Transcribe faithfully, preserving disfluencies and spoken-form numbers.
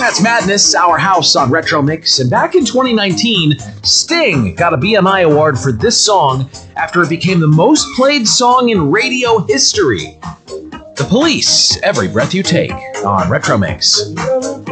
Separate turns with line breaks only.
That's Madness, Our House on Retro Mix. And back in twenty nineteen, Sting got a B M I award for this song after it became the most played song in radio history. The Police, Every Breath You Take on Retro Mix.